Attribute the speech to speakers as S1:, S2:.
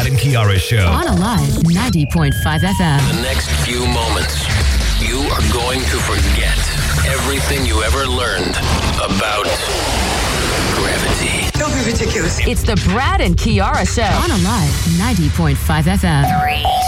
S1: Brad and Chiara Show.
S2: On Alive 90.5 FM.
S3: The next few moments, you are going to forget everything you ever learned about gravity.
S4: Don't be ridiculous.
S2: It's the Brad and Chiara Show. On Alive 90.5 FM. 3,